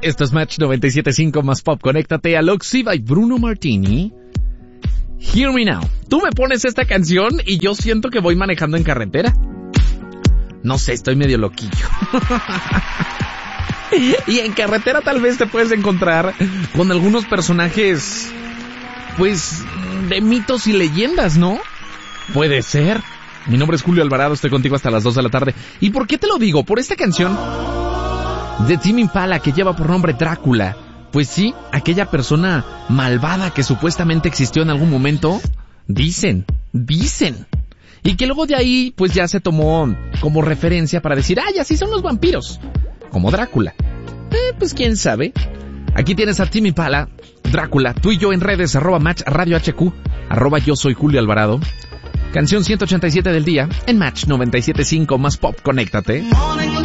Esto es Match 97.5 más Pop. Conéctate a Loxiva y Bruno Martini. Hear Me Now. Tú me pones esta canción y yo siento que voy manejando en carretera. No sé, estoy medio loquillo. Y en carretera tal vez te puedes encontrar con algunos personajes, pues, de mitos y leyendas, ¿no? Puede ser. Mi nombre es Julio Alvarado, estoy contigo hasta las 2 de la tarde. ¿Y por qué te lo digo? Por esta canción de Tame Impala que lleva por nombre Drácula. Pues sí, aquella persona malvada que supuestamente existió en algún momento. Dicen. Y que luego de ahí, pues ya se tomó como referencia para decir, ¡ay, así son los vampiros! Como Drácula. Pues quién sabe. Aquí tienes a Tame Impala, Drácula, tú y yo en redes, @Match Radio HQ, @yo soy Julio Alvarado. Canción 187 del día, en Match 97.5 más Pop, conéctate.